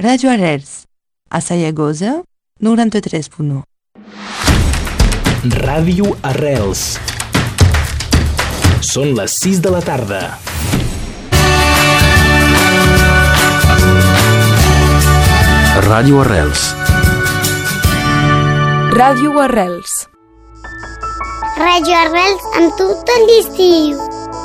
Radio Arrels, a Sallagosa, 93.1. Ràdio Arrels. Són les 6 de la tarda. Ràdio Arrels. Ràdio Arrels. Ràdio Arrels amb tu tot l'estiu.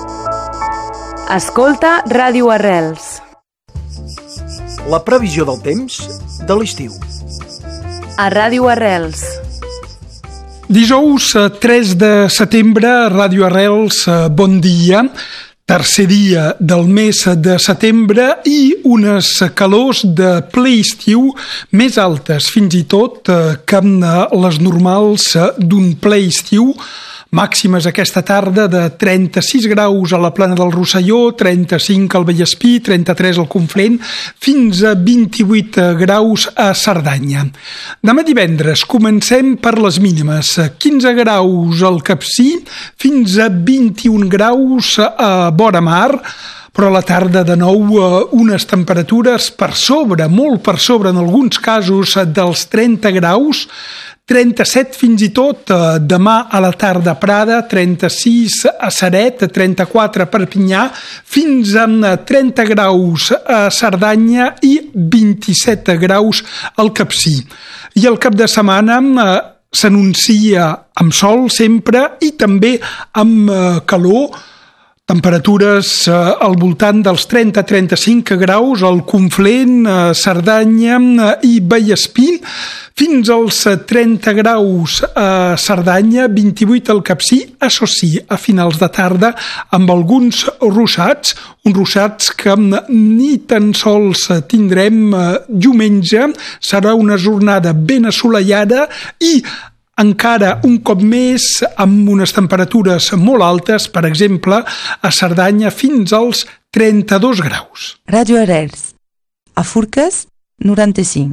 Escolta Ràdio Arrels. La previsió del temps de l'estiu. A Ràdio Arrels. Dijous 3 de setembre, Ràdio Arrels, bon dia. Tercer dia del mes de setembre i unes calors de ple estiu més altes, fins i tot que les normals d'un ple estiu. Màximes aquesta tarda de 36 graus a la Plana del Rosselló, 35 al Vallespí, 33 al Conflent, fins a 28 graus a Cerdanya. Demà divendres comencem per les mínimes, 15 graus al Capcir, fins a 21 graus a vora mar, però a la tarda de nou unes temperatures per sobre, molt per sobre en alguns casos dels 30 graus, 37 fins i tot demà a la tarda a Prada, 36 a Ceret, 34 a Perpinyà, fins a 30 graus a Cerdanya i 27 graus al Capcir. I el cap de setmana s'anuncia amb sol sempre i també amb calor, temperatures al voltant dels 30-35 graus al Conflent, Cerdanya i Vallespí, fins als 30 graus a Cerdanya, 28 al Capcir, això sí, a finals de tarda, amb alguns ruixats, uns ruixats que ni tan sols tindrem diumenge. Serà una jornada ben assolellada i encara un cop més amb unes temperatures molt altes, per exemple, a Cerdanya fins als 32 graus. Radio Arrels, a Forques, 95.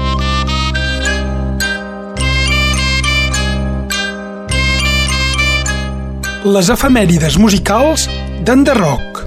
Les efemèrides musicals d'Enderroc.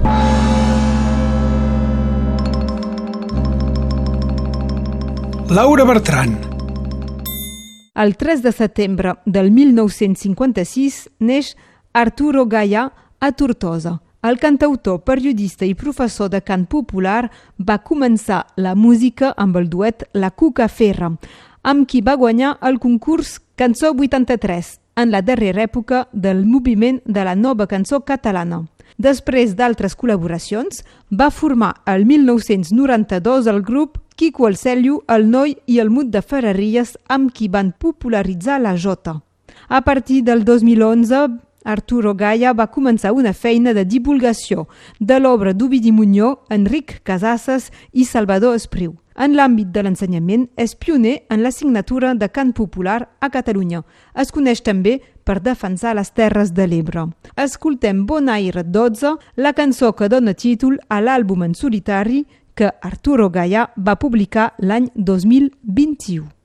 Laura Bertran. El 3 de setembre del 1956 neix Arturo Gaya a Tortosa. El cantautor, periodista i professor de cant popular va començar la música amb el duet La Cuca Ferra, amb qui va guanyar el concurs Cançó 83, en la darrera època del moviment de la nova cançó catalana. Després d'altres col·laboracions, va formar el 1992 el grup Quico el Celio, el Noi i el Mut de Ferreries, amb qui van popularitzar la jota. A partir del 2011, Arturo Gaya va començar una feina de divulgació de l'obra d'Ovidi Montllor, Enric Casasses i Salvador Espriu. En l'àmbit de l'ensenyament, és pioner en la signatura de cant popular a Catalunya. Es coneix també per defensar les Terres de l'Ebre. Escoltem Bonaire 12, la cançó que dona títol a l'àlbum en solitari que Arturo Gaya va publicar l'any 2021.